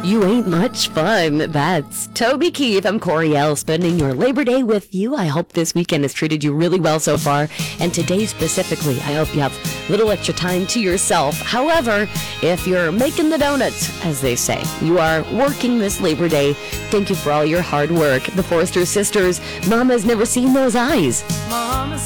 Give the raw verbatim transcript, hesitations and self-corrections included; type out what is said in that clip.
You ain't much fun. That's Toby Keith. I'm Coriel, spending your Labor Day with you. I hope this weekend has treated you really well so far. And today specifically, I hope you have a little extra time to yourself. However, if you're making the donuts, as they say, you are working this Labor Day, thank you for all your hard work. The Forrester sisters, Mama's never seen those eyes. Mama